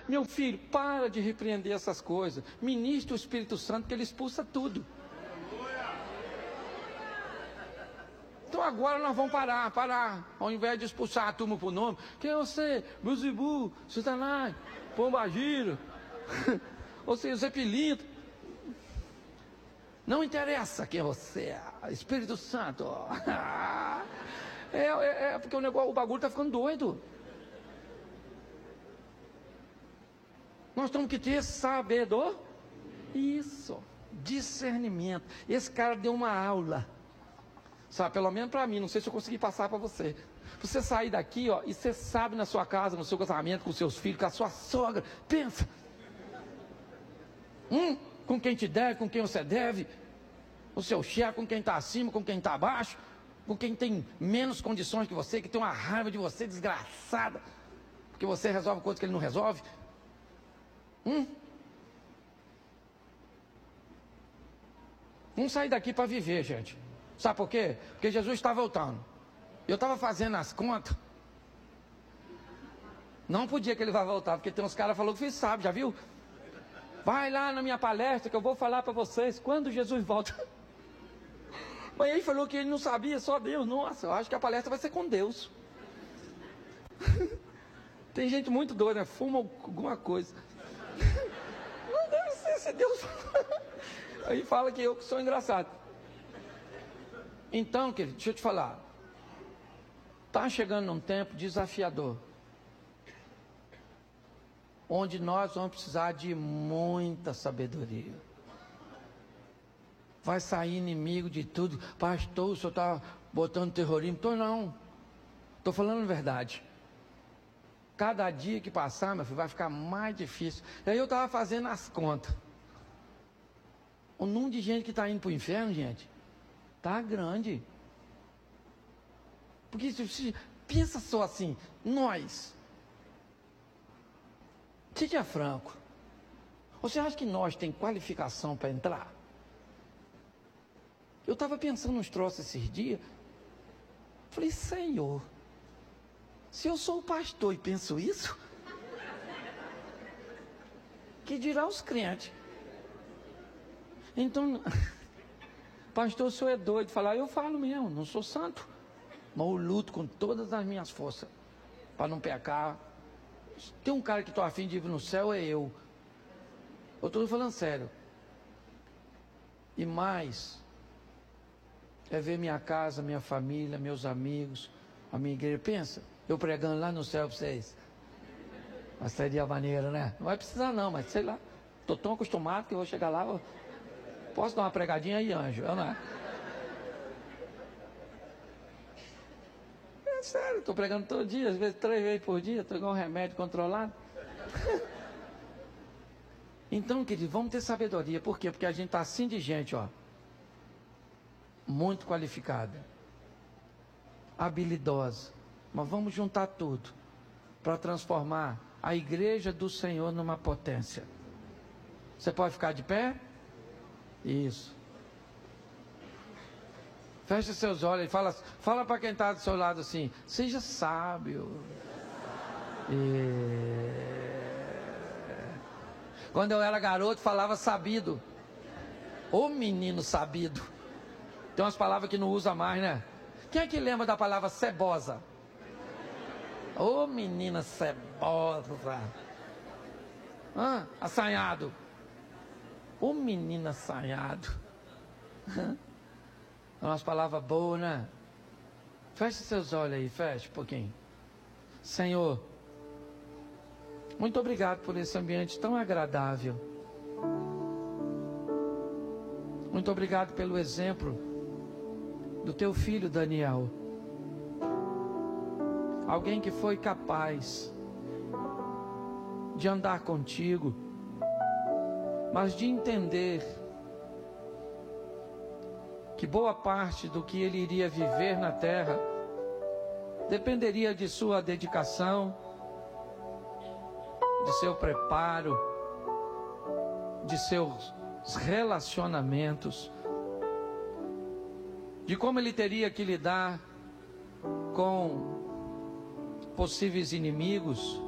Meu filho, para de repreender essas coisas. Ministre o Espírito Santo, que ele expulsa tudo. Então agora nós vamos parar. Ao invés de expulsar a turma por nome. Quem é você? Beelzebul, Satanás, Pombagira, ou seja, Zé Pilintra. Não interessa quem você é, Espírito Santo. Porque o bagulho está ficando doido. Nós temos que ter sabedoria. Isso, discernimento. Esse cara deu uma aula. Sabe, pelo menos para mim, não sei se eu consegui passar para você. Você sair daqui, ó, e você sabe na sua casa, no seu casamento, com seus filhos, com a sua sogra. Pensa. Com quem te deve, com quem você deve. O seu chefe, com quem está acima, com quem está abaixo. Com quem tem menos condições que você, que tem uma raiva de você desgraçada. Porque você resolve coisas que ele não resolve. Vamos sair daqui para viver, gente. Sabe por quê? Porque Jesus está voltando. Eu estava fazendo as contas. Não podia que ele vá voltar, porque tem uns caras que falaram que sabe, já viu? Vai lá na minha palestra que eu vou falar para vocês quando Jesus volta. Mas ele falou que ele não sabia, só Deus. Nossa, eu acho que a palestra vai ser com Deus. Tem gente muito doida, né? Fuma alguma coisa. Não deve ser se Deus. Aí fala que eu que sou engraçado. Então, querido, deixa eu te falar. Está chegando um tempo desafiador. Onde nós vamos precisar de muita sabedoria. Vai sair inimigo de tudo. Pastor, o senhor está botando terrorismo? Estou não. Estou falando a verdade. Cada dia que passar, meu filho, vai ficar mais difícil. E aí eu estava fazendo as contas. O número de gente que está indo para o inferno, gente, está grande. Porque pensa só assim, nós. Seja franco. Você acha que nós tem qualificação para entrar? Eu estava pensando nos troços esses dias. Falei, Senhor, se eu sou o pastor e penso isso, que dirá os crentes? Então, pastor, o senhor é doido. Falar, eu falo mesmo, não sou santo. Mas eu luto com todas as minhas forças para não pecar. Tem um cara que estou afim de ir no céu, é eu. Eu estou falando sério. E mais, é ver minha casa, minha família, meus amigos, a minha igreja. Pensa, eu pregando lá no céu para vocês. Mas seria maneiro, né? Não vai precisar não, mas sei lá. Estou tão acostumado que eu vou chegar lá. Posso dar uma pregadinha aí, anjo? Eu não é? É sério, estou pregando todo dia, às vezes 3 vezes por dia, estou igual um remédio controlado. Então, querido, vamos ter sabedoria. Por quê? Porque a gente está assim de gente, ó. Muito qualificada. Habilidosa. Mas vamos juntar tudo para transformar a igreja do Senhor numa potência. Você pode ficar de pé? Isso. Feche seus olhos e fala para quem está do seu lado assim, seja sábio. Quando eu era garoto, falava sabido. Ô menino sabido. Tem umas palavras que não usa mais, né? Quem é que lembra da palavra cebosa? Ô menina cebosa. Assanhado. Ô menino assanhado. É umas palavras boas, né? Feche seus olhos aí, feche um pouquinho. Senhor, muito obrigado por esse ambiente tão agradável. Muito obrigado pelo exemplo do teu filho Daniel. Alguém que foi capaz de andar contigo, mas de entender que boa parte do que ele iria viver na terra dependeria de sua dedicação, de seu preparo, de seus relacionamentos, de como ele teria que lidar com possíveis inimigos,